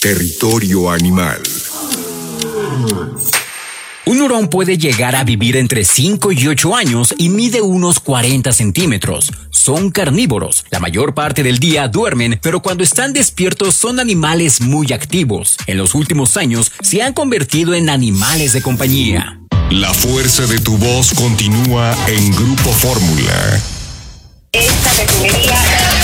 Territorio Animal. Un hurón puede llegar a vivir entre 5 y 8 años y mide unos 40 centímetros. Son carnívoros. La mayor parte del día duermen, pero cuando están despiertos son animales muy activos. En los últimos años se han convertido en animales de compañía. La fuerza de tu voz continúa en Grupo Fórmula. Esta refinería...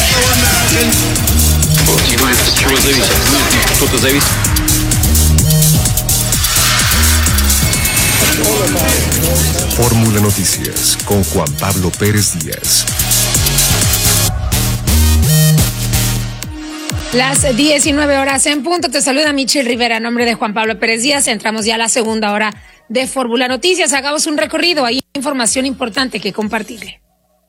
Fórmula Noticias con Juan Pablo Pérez Díaz. Las 19 horas en punto. Te saluda Michelle Rivera a nombre de Juan Pablo Pérez Díaz. Entramos ya a la segunda hora de Fórmula Noticias. Hagamos un recorrido. Hay información importante que compartirle.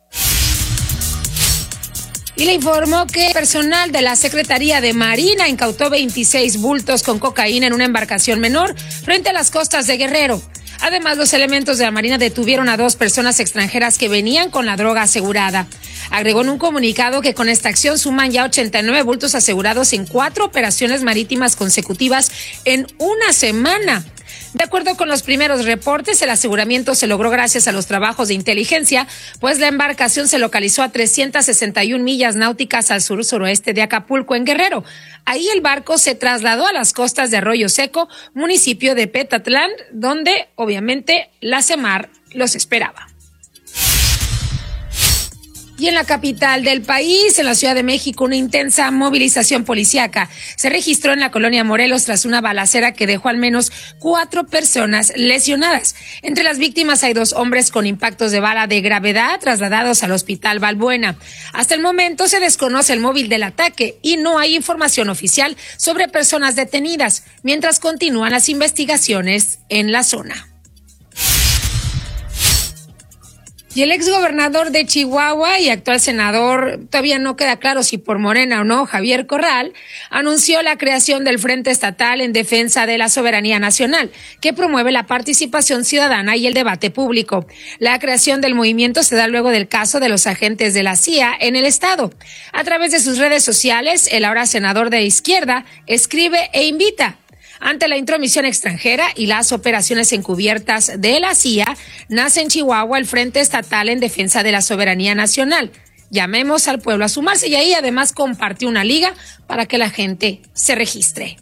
Y le informó que personal de la Secretaría de Marina incautó 26 bultos con cocaína en una embarcación menor frente a las costas de Guerrero. Además, los elementos de la Marina detuvieron a 2 personas extranjeras que venían con la droga asegurada. Agregó en un comunicado que con esta acción suman ya 89 bultos asegurados en 4 operaciones marítimas consecutivas en una semana. De acuerdo con los primeros reportes, el aseguramiento se logró gracias a los trabajos de inteligencia, pues la embarcación se localizó a 361 millas náuticas al sur-suroeste de Acapulco, en Guerrero. Ahí el barco se trasladó a las costas de Arroyo Seco, municipio de Petatlán, donde obviamente la SEMAR los esperaba. Y en la capital del país, en la Ciudad de México, una intensa movilización policíaca se registró en la colonia Morelos tras una balacera que dejó al menos 4 personas lesionadas. Entre las víctimas hay 2 hombres con impactos de bala de gravedad trasladados al Hospital Balbuena. Hasta el momento se desconoce el móvil del ataque y no hay información oficial sobre personas detenidas, mientras continúan las investigaciones en la zona. Y el exgobernador de Chihuahua y actual senador, todavía no queda claro si por Morena o no, Javier Corral, anunció la creación del Frente Estatal en Defensa de la Soberanía Nacional, que promueve la participación ciudadana y el debate público. La creación del movimiento se da luego del caso de los agentes de la CIA en el estado. A través de sus redes sociales, el ahora senador de izquierda escribe e invita. Ante la intromisión extranjera y las operaciones encubiertas de la CIA, nace en Chihuahua el Frente Estatal en Defensa de la Soberanía Nacional. Llamemos al pueblo a sumarse, y ahí además compartió una liga para que la gente se registre.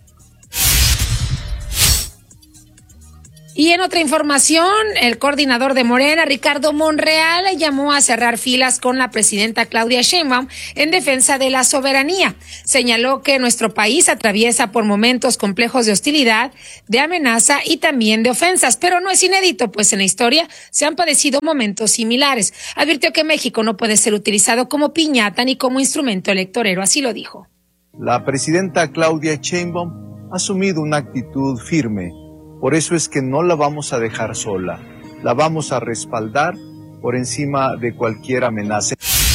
Y en otra información, el coordinador de Morena, Ricardo Monreal, llamó a cerrar filas con la presidenta Claudia Sheinbaum en defensa de la soberanía. Señaló que nuestro país atraviesa por momentos complejos de hostilidad, de amenaza y también de ofensas, pero no es inédito, pues en la historia se han padecido momentos similares. Advirtió que México no puede ser utilizado como piñata ni como instrumento electorero, así lo dijo. La presidenta Claudia Sheinbaum ha asumido una actitud firme. Por eso es que no la vamos a dejar sola, la vamos a respaldar por encima de cualquier amenaza.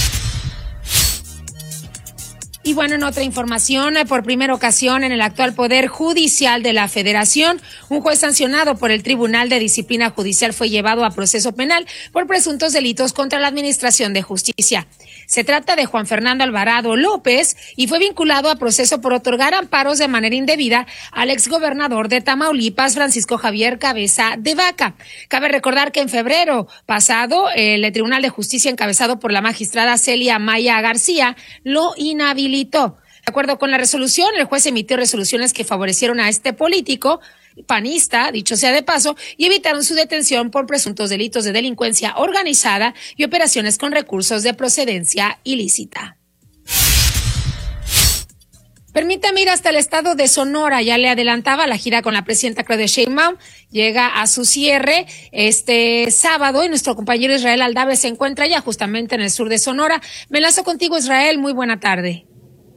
Y bueno, en otra información, por primera ocasión en el actual Poder Judicial de la Federación, un juez sancionado por el Tribunal de Disciplina Judicial fue llevado a proceso penal por presuntos delitos contra la Administración de Justicia. Se trata de Juan Fernando Alvarado López y fue vinculado a proceso por otorgar amparos de manera indebida al exgobernador de Tamaulipas, Francisco Javier Cabeza de Vaca. Cabe recordar que en febrero pasado, el Tribunal de Justicia, encabezado por la magistrada Celia Maya García, lo inhabilitó. De acuerdo con la resolución, el juez emitió resoluciones que favorecieron a este político panista, dicho sea de paso, y evitaron su detención por presuntos delitos de delincuencia organizada y operaciones con recursos de procedencia ilícita. Permítame ir hasta el estado de Sonora. Ya le adelantaba, la gira con la presidenta Claudia Sheinbaum llega a su cierre este sábado y nuestro compañero Israel Aldave se encuentra ya justamente en el sur de Sonora. Me enlazo contigo, Israel. Muy buena tarde.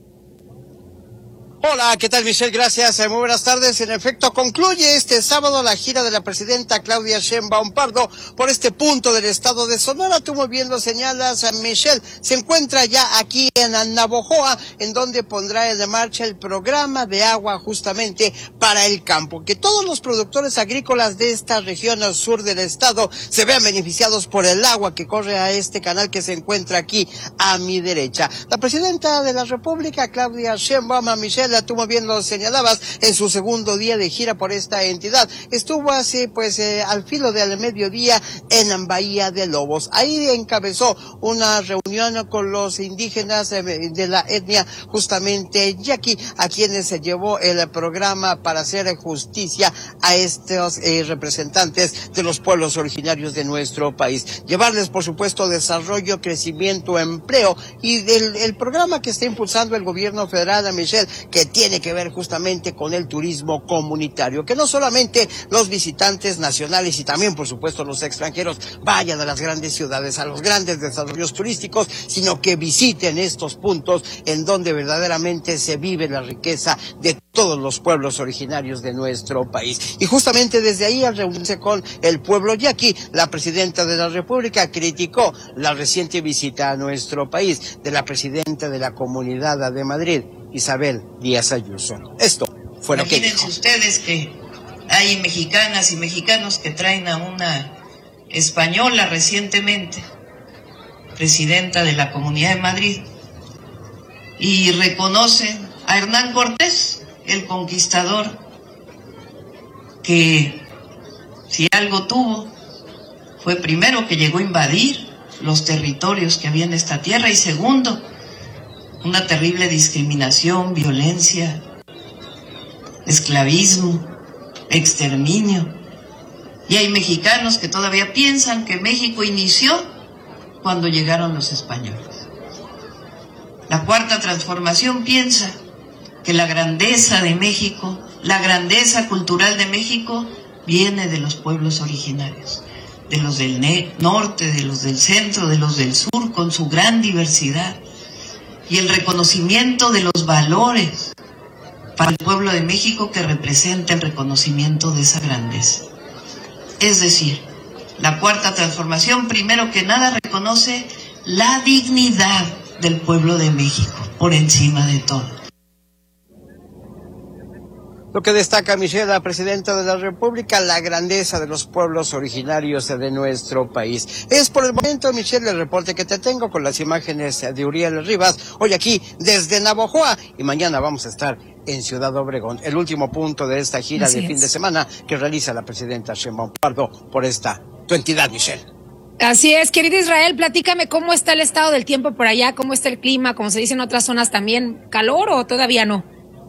Hola, ¿qué tal, Michelle? Gracias, muy buenas tardes. En efecto, concluye este sábado la gira de la presidenta Claudia Sheinbaum Pardo por este punto del estado de Sonora. Tú muy bien lo señalas, Michelle. Se encuentra ya aquí en Navojoa, en donde pondrá en marcha el programa de agua justamente para el campo. Que todos los productores agrícolas de esta región al sur del estado se vean beneficiados por el agua que corre a este canal que se encuentra aquí a mi derecha. La presidenta de la República, Claudia Sheinbaum, Michelle, Michelle, tú muy bien lo señalabas, en su segundo día de gira por esta entidad. Estuvo así, al filo del mediodía en Bahía de Lobos. Ahí encabezó una reunión con los indígenas de la etnia justamente yaqui, a quienes se llevó el programa para hacer justicia a estos representantes de los pueblos originarios de nuestro país. Llevarles, por supuesto, desarrollo, crecimiento, empleo y el programa que está impulsando el gobierno federal, Michelle, que tiene que ver justamente con el turismo comunitario, que no solamente los visitantes nacionales y también, por supuesto, los extranjeros vayan a las grandes ciudades, a los grandes desarrollos turísticos, sino que visiten estos puntos en donde verdaderamente se vive la riqueza de todos los pueblos originarios de nuestro país. Y justamente desde ahí, al reunirse con el pueblo yaqui, la presidenta de la República criticó la reciente visita a nuestro país de la presidenta de la Comunidad de Madrid, Isabel Díaz Ayuso. Esto fue lo que dijo. Imagínense ustedes que hay mexicanas y mexicanos que traen a una española recientemente, presidenta de la Comunidad de Madrid, y reconocen a Hernán Cortés, el conquistador, que si algo tuvo, fue primero que llegó a invadir los territorios que había en esta tierra y segundo, una terrible discriminación, violencia, esclavismo, exterminio. Y hay mexicanos que todavía piensan que México inició cuando llegaron los españoles. La Cuarta Transformación piensa que la grandeza de México, la grandeza cultural de México, viene de los pueblos originarios, de los del norte, de los del centro, de los del sur, con su gran diversidad, y el reconocimiento de los valores para el pueblo de México que representa el reconocimiento de esa grandeza. Es decir, la Cuarta Transformación, primero que nada, reconoce la dignidad del pueblo de México por encima de todo. Lo que destaca Michelle, la presidenta de la República, la grandeza de los pueblos originarios de nuestro país. Es por el momento, Michelle, el reporte que te tengo con las imágenes de Uriel Rivas, hoy aquí desde Navojoa, y mañana vamos a estar en Ciudad Obregón, el último punto de esta gira de fin de semana que realiza la presidenta Sheinbaum Pardo por tu entidad, Michelle. Así es, querido Israel, platícame cómo está el estado del tiempo por allá, cómo está el clima, como se dice en otras zonas también, ¿calor o todavía no?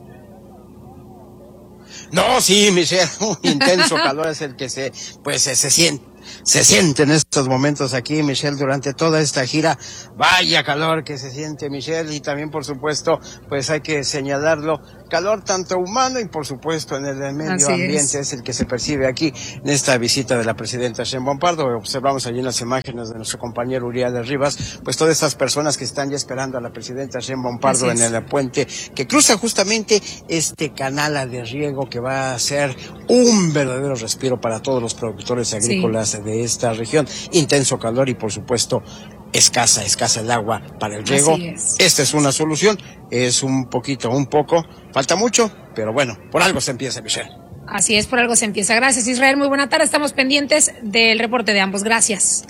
No, sí, Michelle, un intenso calor es el que se siente en estos momentos aquí, Michelle, durante toda esta gira. Vaya calor que se siente, Michelle, y también, por supuesto, pues hay que señalarlo, calor tanto humano y, por supuesto, en el medio ambiente es el que se percibe aquí en esta visita de la presidenta Sheinbaum Pardo. Observamos allí en las imágenes de nuestro compañero Uriel Rivas, pues todas estas personas que están ya esperando a la presidenta Sheinbaum Pardo en el puente que cruza justamente este canal de riego que va a ser un verdadero respiro para todos los productores agrícolas de esta región. Intenso calor y, por supuesto, escasa el agua para el riego. Esta es una solución, es un poco, falta mucho, pero bueno, por algo se empieza, Michelle. Así es, por algo se empieza. Gracias, Israel, muy buena tarde, estamos pendientes del reporte de ambos, gracias.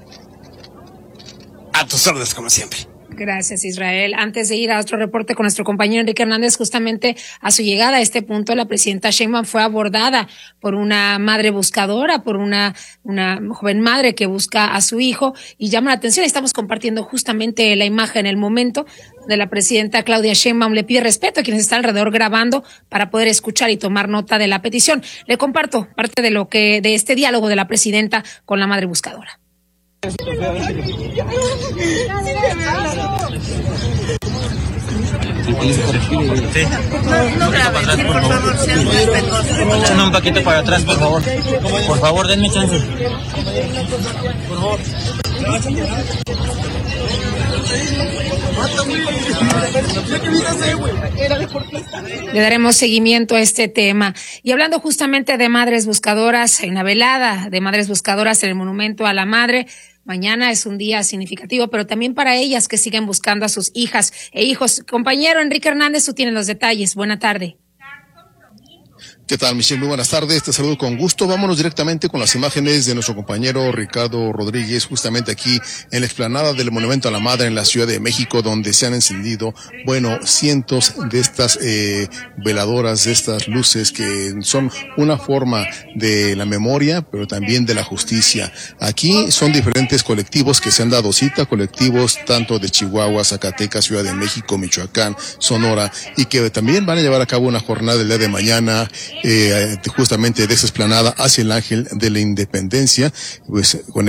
A tus órdenes, como siempre. Gracias, Israel. Antes de ir a otro reporte con nuestro compañero Enrique Hernández, justamente a su llegada a este punto, la presidenta Sheinbaum fue abordada por una madre buscadora, por una joven madre que busca a su hijo, y llama la atención. Estamos compartiendo justamente la imagen, el momento de la presidenta Claudia Sheinbaum le pide respeto a quienes están alrededor grabando para poder escuchar y tomar nota de la petición. Le comparto parte de este diálogo de la presidenta con la madre buscadora. No grabes, sí, por favor, sean respetuosos. Un paquete para atrás, por favor. Por favor, denme chance. Por favor. Le daremos seguimiento a este tema. Y hablando justamente de madres buscadoras, en la velada de madres buscadoras en el Monumento a la Madre, mañana es un día significativo, pero también para ellas que siguen buscando a sus hijas e hijos. Compañero Enrique Hernández, tú tienes los detalles. Buena tarde. ¿Qué tal, Michelle? Muy buenas tardes, te saludo con gusto. Vámonos directamente con las imágenes de nuestro compañero Ricardo Rodríguez, justamente aquí en la explanada del Monumento a la Madre en la Ciudad de México, donde se han encendido, cientos de estas veladoras, de estas luces que son una forma de la memoria, pero también de la justicia. Aquí son diferentes colectivos que se han dado cita, colectivos tanto de Chihuahua, Zacatecas, Ciudad de México, Michoacán, Sonora, y que también van a llevar a cabo una jornada el día de mañana, justamente de esa explanada hacia el Ángel de la Independencia, pues con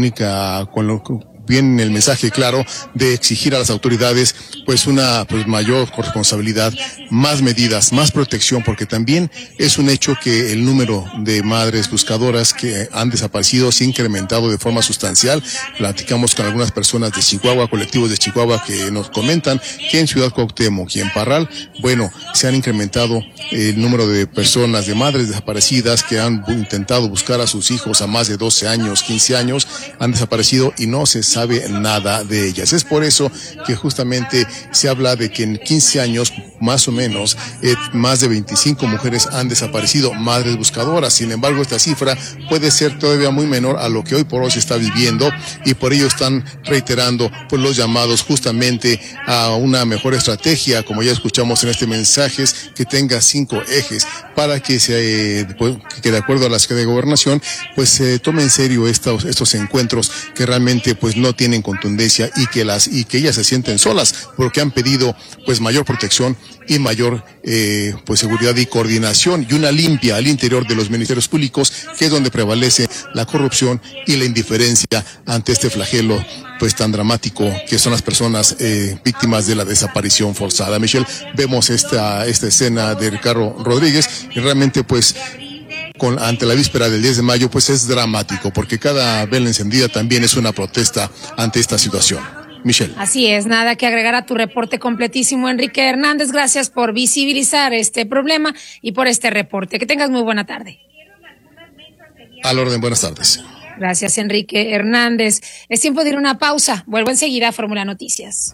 bien el mensaje claro de exigir a las autoridades una mayor corresponsabilidad, más medidas, más protección, porque también es un hecho que el número de madres buscadoras que han desaparecido se ha incrementado de forma sustancial. Platicamos con algunas personas de Chihuahua, colectivos de Chihuahua, que nos comentan que en Ciudad Cuauhtémoc y en Parral, se han incrementado el número de personas, de madres desaparecidas que han intentado buscar a sus hijos a más de 12 años, 15 años, han desaparecido y no se sabe nada de ellas. Es por eso que justamente se habla de que en 15 años, más o menos, más de 25 mujeres han desaparecido, madres buscadoras. Sin embargo, esta cifra puede ser todavía muy menor a lo que hoy por hoy se está viviendo, y por ello están reiterando los llamados justamente a una mejor estrategia, como ya escuchamos en este mensaje, que tenga 5 ejes para que que de acuerdo a la Secretaría de Gobernación, se tome en serio estos encuentros que realmente no tienen contundencia, y que ellas se sienten solas, porque han pedido mayor protección y mayor seguridad y coordinación, y una limpia al interior de los ministerios públicos, que es donde prevalece la corrupción y la indiferencia ante este flagelo tan dramático que son las personas víctimas de la desaparición forzada. Michelle, vemos esta escena de Ricardo Rodríguez, y realmente ante la víspera del 10 de mayo, es dramático, porque cada vela encendida también es una protesta ante esta situación. Michelle. Así es, nada que agregar a tu reporte completísimo, Enrique Hernández. Gracias por visibilizar este problema y por este reporte. Que tengas muy buena tarde. Al orden, buenas tardes. Gracias, Enrique Hernández. Es tiempo de ir a una pausa. Vuelvo enseguida a Fórmula Noticias.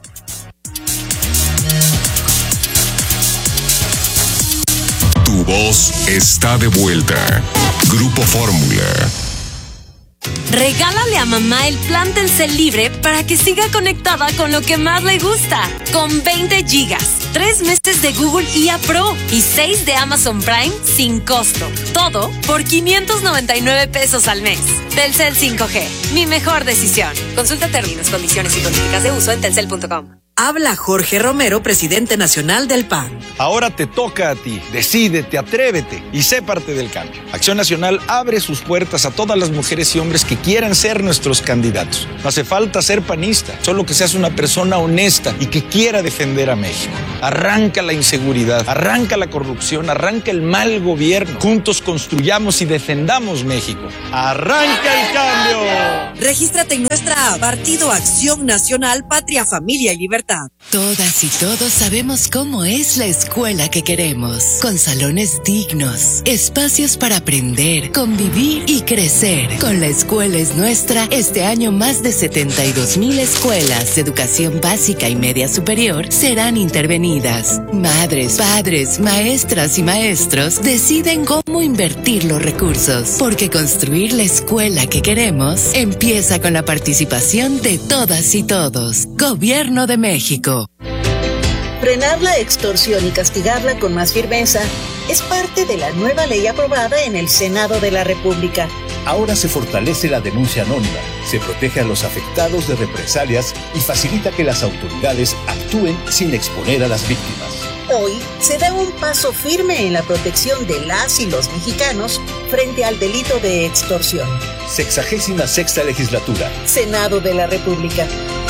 Tu voz está de vuelta. Grupo Fórmula. Regálale a mamá el plan Telcel Libre para que siga conectada con lo que más le gusta. Con 20 gigas, 3 meses de Google IA Pro y 6 de Amazon Prime sin costo. Todo por 599 pesos al mes. Telcel 5G, mi mejor decisión. Consulta términos, condiciones y políticas de uso en telcel.com. Habla Jorge Romero, presidente nacional del PAN. Ahora te toca a ti. Decídete, atrévete y sé parte del cambio. Acción Nacional abre sus puertas a todas las mujeres y hombres que quieran ser nuestros candidatos. No hace falta ser panista, solo que seas una persona honesta y que quiera defender a México. Arranca la inseguridad, arranca la corrupción, arranca el mal gobierno. Juntos construyamos y defendamos México. ¡Arranca el cambio! Regístrate en nuestra app, Partido Acción Nacional, Patria, Familia y Libertad. Todas y todos sabemos cómo es la escuela que queremos, con salones dignos, espacios para aprender, convivir y crecer. Con La Escuela es Nuestra, este año más de 72,000 escuelas de educación básica y media superior serán intervenidas. Madres, padres, maestras y maestros deciden cómo invertir los recursos, porque construir la escuela que queremos empieza con la participación de todas y todos. Gobierno de México. Frenar la extorsión y castigarla con más firmeza es parte de la nueva ley aprobada en el Senado de la República. Ahora se fortalece la denuncia anónima, se protege a los afectados de represalias y facilita que las autoridades actúen sin exponer a las víctimas. Hoy se da un paso firme en la protección de las y los mexicanos frente al delito de extorsión. 66ª legislatura. Senado de la República.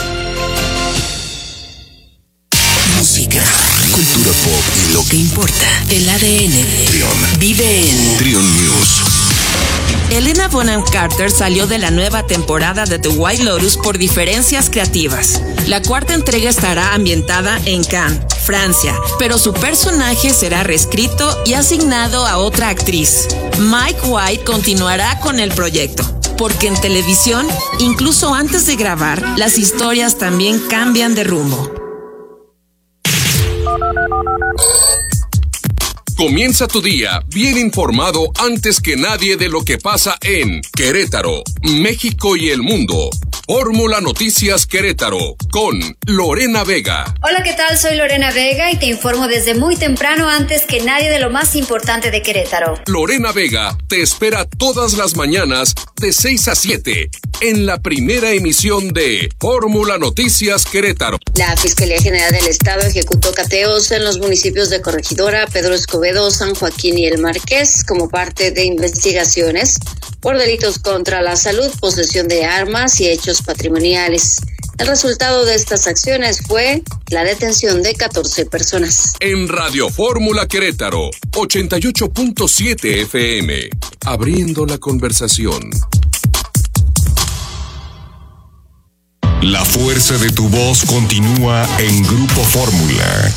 Música, cultura pop y lo que importa. El ADN Trion. Vive en Trion News. Helena Bonham Carter salió de la nueva temporada de The White Lotus por diferencias creativas. La cuarta entrega estará ambientada en Cannes, Francia, pero su personaje será reescrito y asignado a otra actriz. Mike White continuará con el proyecto, porque en televisión, incluso antes de grabar, las historias también cambian de rumbo. Comienza tu día bien informado antes que nadie de lo que pasa en Querétaro, México y el mundo. Fórmula Noticias Querétaro con Lorena Vega. Hola, ¿qué tal? Soy Lorena Vega y te informo desde muy temprano antes que nadie de lo más importante de Querétaro. Lorena Vega te espera todas las mañanas de 6 a 7 en la primera emisión de Fórmula Noticias Querétaro. La Fiscalía General del Estado ejecutó cateos en los municipios de Corregidora, Pedro Escobedo, San Joaquín y El Marqués como parte de investigaciones por delitos contra la salud, posesión de armas y hechos patrimoniales. El resultado de estas acciones fue la detención de 14 personas. En Radio Fórmula Querétaro, 88.7 FM, abriendo la conversación. La fuerza de tu voz continúa en Grupo Fórmula.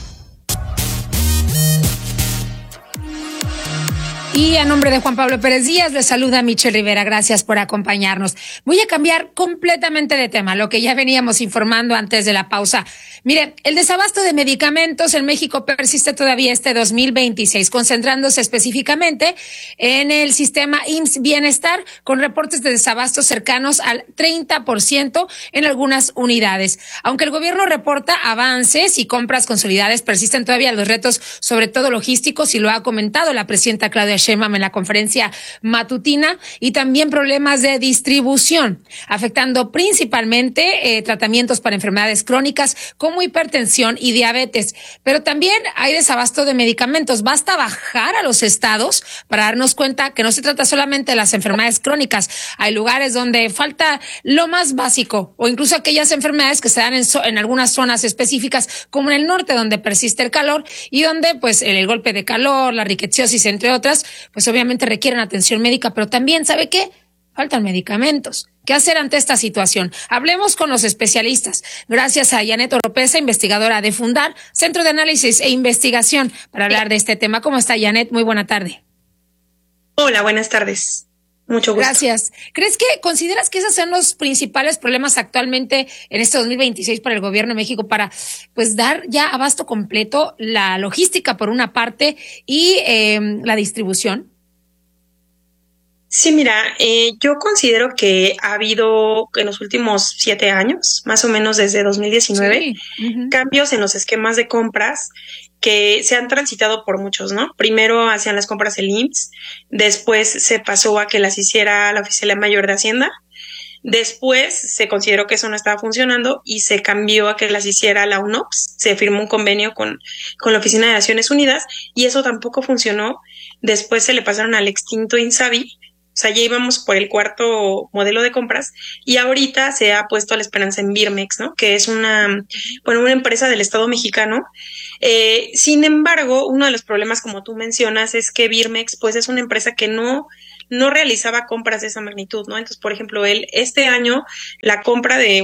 Y a nombre de Juan Pablo Pérez Díaz, les saluda Michelle Rivera. Gracias por acompañarnos. Voy a cambiar completamente de tema, lo que ya veníamos informando antes de la pausa. Mire, el desabasto de medicamentos en México persiste todavía este 2026, concentrándose específicamente en el sistema IMSS Bienestar, con reportes de desabasto cercanos al 30% en algunas unidades. Aunque el gobierno reporta avances y compras consolidadas, persisten todavía los retos, sobre todo logísticos, y lo ha comentado la presidenta Claudia Sheinbaum en la conferencia matutina, y también problemas de distribución, afectando principalmente tratamientos para enfermedades crónicas como hipertensión y diabetes. Pero también hay desabasto de medicamentos. Basta bajar a los estados para darnos cuenta que no se trata solamente de las enfermedades crónicas. Hay lugares donde falta lo más básico, o incluso aquellas enfermedades que se dan en algunas zonas específicas, como en el norte, donde persiste el calor y donde pues el golpe de calor, la riqueciosis, entre otras, pues obviamente requieren atención médica. Pero también, ¿sabe qué? Faltan medicamentos. ¿Qué hacer ante esta situación? Hablemos con los especialistas. Gracias a Janet Oropesa, investigadora de Fundar, Centro de Análisis e Investigación, para hablar de este tema. ¿Cómo está, Janet? Muy buena tarde. Hola, buenas tardes. Mucho gusto. Gracias. ¿Consideras que esos son los principales problemas actualmente en este 2026 para el gobierno de México, para pues dar ya abasto completo, la logística por una parte y la distribución? Sí, mira, yo considero que ha habido en los últimos 7 años, más o menos desde 2019, cambios en los esquemas de compras que se han transitado por muchos, ¿no? Primero hacían las compras el IMSS, después se pasó a que las hiciera la Oficialía Mayor de Hacienda, después se consideró que eso no estaba funcionando y se cambió a que las hiciera la UNOPS, se firmó un convenio con la Oficina de Naciones Unidas y eso tampoco funcionó. Después se le pasaron al extinto INSABI. O sea, ya íbamos por el cuarto modelo de compras y ahorita se ha puesto a la esperanza en Birmex, ¿no? Que es una empresa del Estado mexicano. Sin embargo, uno de los problemas, como tú mencionas, es que Birmex, pues, es una empresa que no realizaba compras de esa magnitud, ¿no? Entonces, por ejemplo, este año, la compra de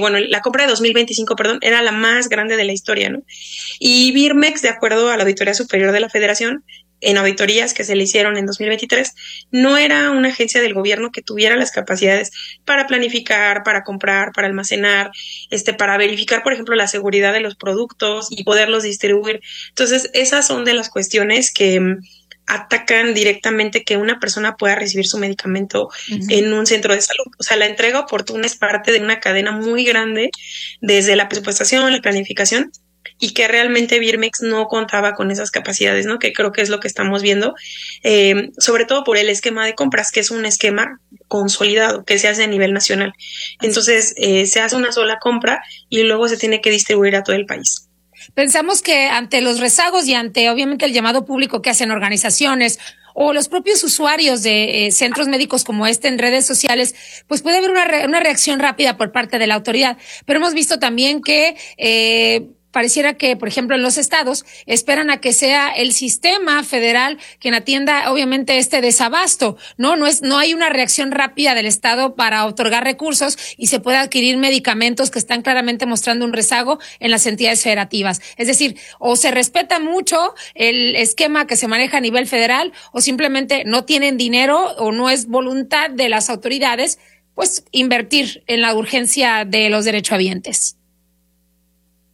2025, era la más grande de la historia, ¿no? Y Birmex, de acuerdo a la Auditoría Superior de la Federación, en auditorías que se le hicieron en 2023, no era una agencia del gobierno que tuviera las capacidades para planificar, para comprar, para almacenar, para verificar, por ejemplo, la seguridad de los productos y poderlos distribuir. Entonces, esas son de las cuestiones que atacan directamente que una persona pueda recibir su medicamento en un centro de salud. O sea, la entrega oportuna es parte de una cadena muy grande, desde la presupuestación, la planificación, y que realmente Birmex no contaba con esas capacidades, ¿no? Que creo que es lo que estamos viendo, sobre todo por el esquema de compras, que es un esquema consolidado que se hace a nivel nacional. Entonces, se hace una sola compra y luego se tiene que distribuir a todo el país. Pensamos que ante los rezagos y ante, obviamente, el llamado público que hacen organizaciones o los propios usuarios de centros médicos como en redes sociales, pues puede haber una reacción rápida por parte de la autoridad. Pero hemos visto también que pareciera que, por ejemplo, en los estados esperan a que sea el sistema federal quien atienda, obviamente, este desabasto. No hay una reacción rápida del estado para otorgar recursos y se puede adquirir medicamentos que están claramente mostrando un rezago en las entidades federativas. Es decir, o se respeta mucho el esquema que se maneja a nivel federal, o simplemente no tienen dinero o no es voluntad de las autoridades, pues, invertir en la urgencia de los derechohabientes.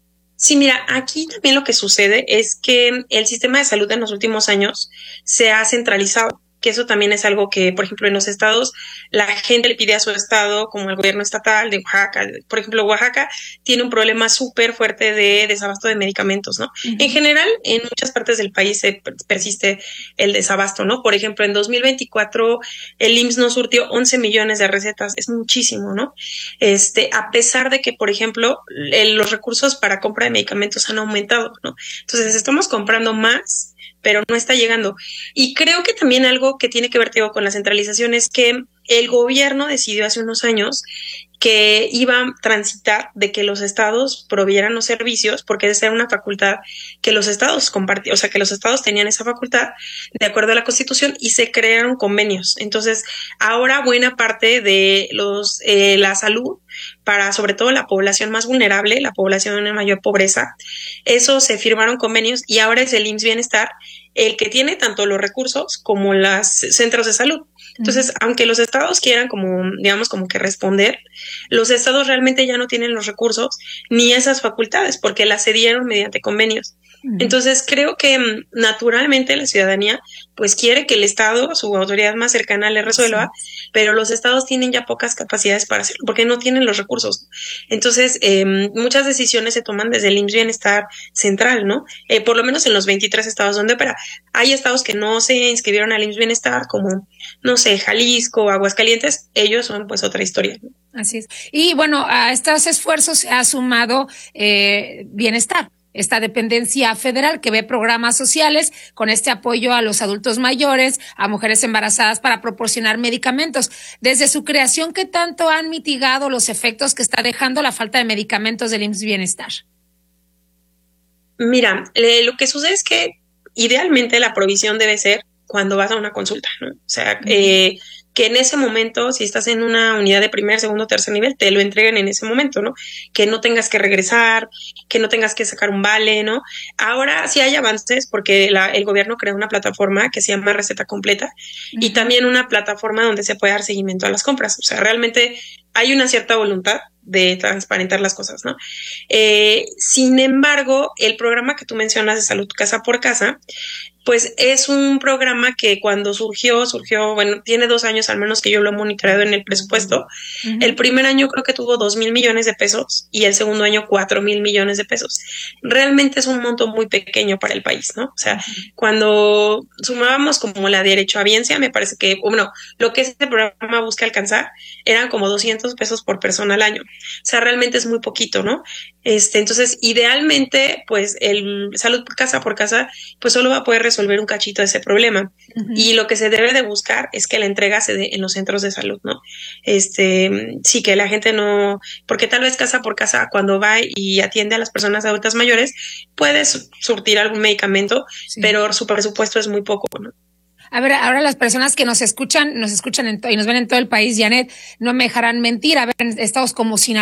Sí, mira, aquí también lo que sucede es que el sistema de salud en los últimos años se ha centralizado, que eso también es algo que, por ejemplo, en los estados, la gente le pide a su estado, como el gobierno estatal de Oaxaca. Por ejemplo, Oaxaca tiene un problema súper fuerte de desabasto de medicamentos, ¿no? Uh-huh. En general, en muchas partes del país se persiste el desabasto, ¿no? Por ejemplo, en 2024, el IMSS no surtió 11 millones de recetas, es muchísimo, ¿no? A pesar de que, por ejemplo, los recursos para compra de medicamentos han aumentado, ¿no? Entonces, estamos comprando más, pero no está llegando. Y creo que también algo que tiene que ver, Teo, con la centralización es que el gobierno decidió hace unos años que iba a transitar de que los estados provieran los servicios, porque esa era una facultad que los estados compartían, o sea, que los estados tenían esa facultad de acuerdo a la Constitución y se crearon convenios. Entonces, ahora buena parte de la salud para sobre todo la población más vulnerable, la población de mayor pobreza, eso se firmaron convenios y ahora es el IMSS Bienestar el que tiene tanto los recursos como los centros de salud. Entonces, aunque los estados quieran como que responder, los estados realmente ya no tienen los recursos ni esas facultades porque las cedieron mediante convenios. Entonces, creo que naturalmente la ciudadanía pues quiere que el estado, su autoridad más cercana, le resuelva, pero los estados tienen ya pocas capacidades para hacerlo porque no tienen los recursos. Entonces, muchas decisiones se toman desde el IMSS Bienestar central, ¿no? Por lo menos en los 23 estados donde opera. Hay estados que no se inscribieron al IMSS Bienestar, como, no sé, Jalisco, Aguascalientes, ellos son pues otra historia, ¿no? Así es. Y bueno, a estos esfuerzos se ha sumado Bienestar, esta dependencia federal que ve programas sociales con este apoyo a los adultos mayores, a mujeres embarazadas para proporcionar medicamentos. Desde su creación, ¿qué tanto han mitigado los efectos que está dejando la falta de medicamentos del IMSS Bienestar? Mira, lo que sucede es que idealmente la provisión debe ser cuando vas a una consulta, ¿no? O sea, que en ese momento, si estás en una unidad de primer, segundo, tercer nivel, te lo entreguen en ese momento, ¿no? Que no tengas que regresar, que no tengas que sacar un vale, ¿no? Ahora sí hay avances porque el gobierno creó una plataforma que se llama Receta Completa y también una plataforma donde se puede dar seguimiento a las compras. O sea, realmente hay una cierta voluntad de transparentar las cosas, ¿no? Sin embargo, el programa que tú mencionas de Salud Casa por Casa, pues es un programa que cuando surgió, bueno, tiene 2 años al menos que yo lo he monitoreado en el presupuesto. Uh-huh. El primer año creo que tuvo 2,000 millones de pesos y el segundo año 4,000 millones de pesos. Realmente es un monto muy pequeño para el país, ¿no? O sea, cuando sumábamos como la derechohabiencia, me parece que, bueno, lo que este programa busca alcanzar eran como 200 pesos por persona al año. O sea, realmente es muy poquito, ¿no? Entonces, idealmente, pues el Salud Casa por Casa, pues solo va a poder resolver un cachito de ese problema. Uh-huh. Y lo que se debe de buscar es que la entrega se dé en los centros de salud, ¿no? Sí, que la gente no, porque tal vez Casa por Casa, cuando va y atiende a las personas adultas mayores, puede surtir algún medicamento, sí, pero su presupuesto es muy poco, ¿no? A ver, ahora las personas que nos escuchan y nos ven en todo el país, Janet, no me dejarán mentir. A ver, en estados como Sinaloa,